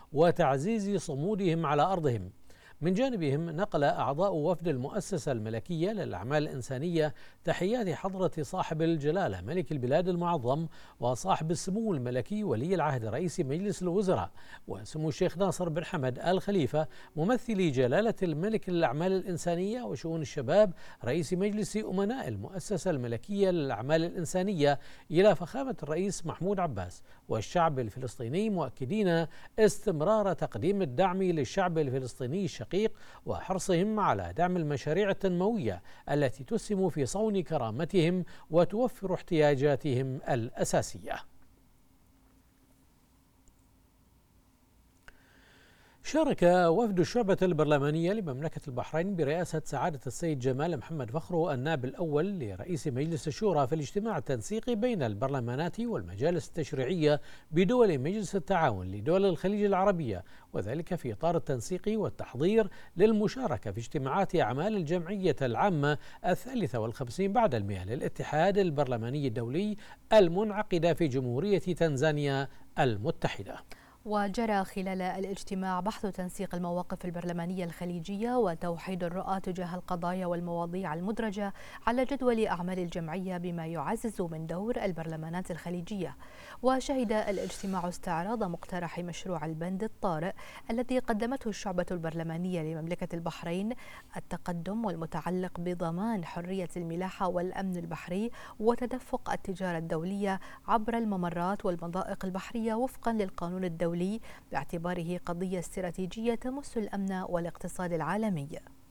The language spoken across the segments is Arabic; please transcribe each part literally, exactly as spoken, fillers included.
وتعزيز صمودهم على أرضهم. من جانبهم نقل أعضاء وفد المؤسسة الملكية للأعمال الإنسانية تحيات حضرة صاحب الجلالة ملك البلاد المعظم وصاحب السمو الملكي ولي العهد رئيس مجلس الوزراء وسمو الشيخ ناصر بن حمد آل خليفة ممثلي جلالة الملك للأعمال الإنسانية وشؤون الشباب رئيس مجلس أمناء المؤسسة الملكية للأعمال الإنسانية إلى فخامة الرئيس محمود عباس والشعب الفلسطيني، مؤكدين استمرار تقديم الدعم للشعب الفلسطيني الشقيق وحرصهم على دعم المشاريع التنموية التي تسهم في صون كرامتهم وتوفر احتياجاتهم الأساسية. شارك وفد الشعبة البرلمانية لمملكة البحرين برئاسة سعادة السيد جمال محمد فخرو النائب الأول لرئيس مجلس الشورى في الاجتماع التنسيقي بين البرلمانات والمجالس التشريعية بدول مجلس التعاون لدول الخليج العربية، وذلك في إطار التنسيق والتحضير للمشاركة في اجتماعات أعمال الجمعية العامة الثالثة والخمسين بعد المئة للاتحاد البرلماني الدولي المنعقدة في جمهورية تنزانيا المتحدة. وجرى خلال الاجتماع بحث تنسيق المواقف البرلمانية الخليجية وتوحيد الرؤى تجاه القضايا والمواضيع المدرجة على جدول أعمال الجمعية بما يعزز من دور البرلمانات الخليجية. وشهد الاجتماع استعراض مقترح مشروع البند الطارئ الذي قدمته الشعبة البرلمانية لمملكة البحرين التقدم والمتعلق بضمان حرية الملاحة والأمن البحري وتدفق التجارة الدولية عبر الممرات والمضائق البحرية وفقا للقانون الدولي باعتباره قضية استراتيجية تمس الأمن والاقتصاد العالمي.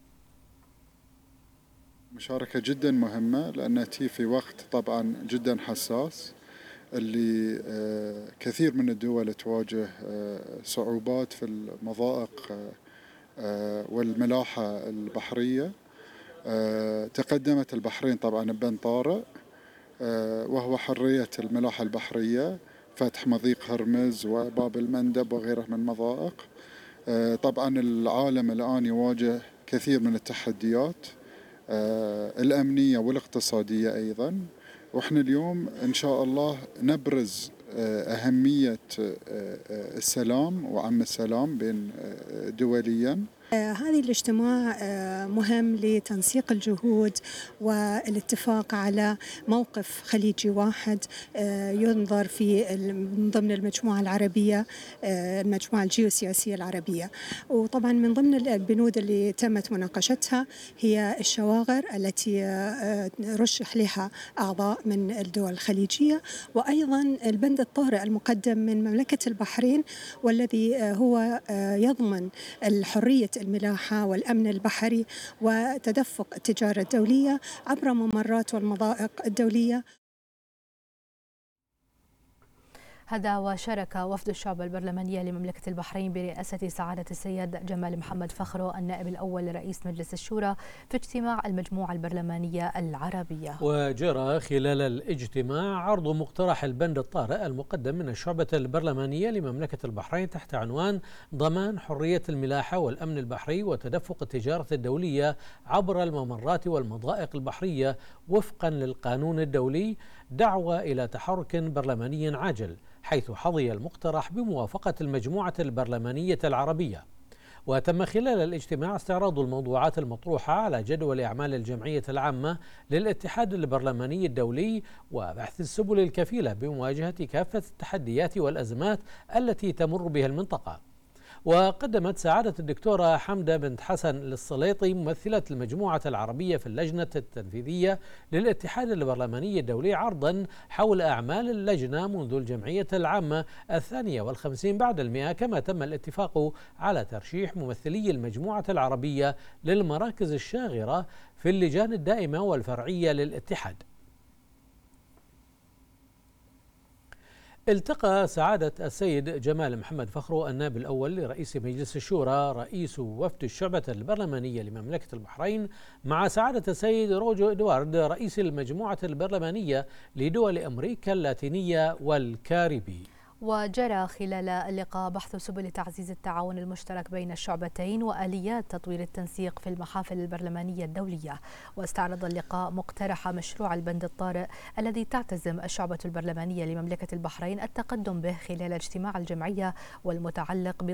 مشاركة جدا مهمة لأنها تي في وقت طبعا جدا حساس اللي كثير من الدول تواجه صعوبات في المضائق والملاحة البحرية. تقدمت البحرين طبعا ببند طارئ وهو حرية الملاحة البحرية، فتح مضيق هرمز وباب المندب وغيره من المضائق. طبعا العالم الآن يواجه كثير من التحديات الأمنية والاقتصادية أيضا، وإحنا اليوم إن شاء الله نبرز أهمية السلام وعم السلام بين دوليا. هذه الاجتماع مهم لتنسيق الجهود والاتفاق على موقف خليجي واحد ينظر في من ضمن المجموعة العربية، المجموعة الجيوسياسية العربية. وطبعا من ضمن البنود اللي تمت مناقشتها هي الشواغر التي رشح لها أعضاء من الدول الخليجية، وأيضا البند الطارئ المقدم من مملكة البحرين والذي هو يضمن الحرية الملاحة والأمن البحري وتدفق التجارة الدولية عبر ممرات والمضائق الدولية. هذا وشارك وفد الشعب البرلمانية لمملكة البحرين برئاسة سعادة السيد جمال محمد فخرو النائب الأول لرئيس مجلس الشورى في اجتماع المجموعة البرلمانية العربية. وجرى خلال الاجتماع عرض مقترح البند الطارئ المقدم من الشعبة البرلمانية لمملكة البحرين تحت عنوان ضمان حرية الملاحة والأمن البحري وتدفق التجارة الدولية عبر الممرات والمضائق البحرية وفقا للقانون الدولي، دعوة إلى تحرك برلماني عاجل، حيث حظي المقترح بموافقة المجموعة البرلمانية العربية. وتم خلال الاجتماع استعراض الموضوعات المطروحة على جدول أعمال الجمعية العامة للاتحاد البرلماني الدولي وبحث السبل الكفيلة بمواجهة كافة التحديات والأزمات التي تمر بها المنطقة. وقدمت سعادة الدكتورة حمدة بنت حسن للسليطي ممثلة المجموعة العربية في اللجنة التنفيذية للاتحاد البرلماني الدولي عرضا حول أعمال اللجنة منذ الجمعية العامة الثانية والخمسين بعد المئة، كما تم الاتفاق على ترشيح ممثلي المجموعة العربية للمراكز الشاغرة في اللجان الدائمة والفرعية للاتحاد. التقى سعادة السيد جمال محمد فخرو النائب الأول لرئيس مجلس الشورى رئيس وفد الشعبة البرلمانية لمملكة البحرين مع سعادة السيد روجو إدوارد رئيس المجموعة البرلمانية لدول أمريكا اللاتينية والكاريبي. وجرى خلال اللقاء بحث سبل تعزيز التعاون المشترك بين الشعبتين وآليات تطوير التنسيق في المحافل البرلمانية الدولية. واستعرض اللقاء مقترح مشروع البند الطارئ الذي تعتزم الشعبة البرلمانية لمملكة البحرين التقدم به خلال اجتماع الجمعية والمتعلق